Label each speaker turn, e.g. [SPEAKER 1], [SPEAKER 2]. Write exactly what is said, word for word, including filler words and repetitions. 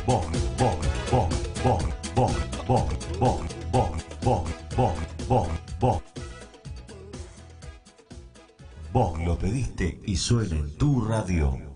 [SPEAKER 1] Vos, vos, vos, vos, vos, vos, vos, vos, vos, vos, vos, vos. Vos lo pediste y suena en tu radio.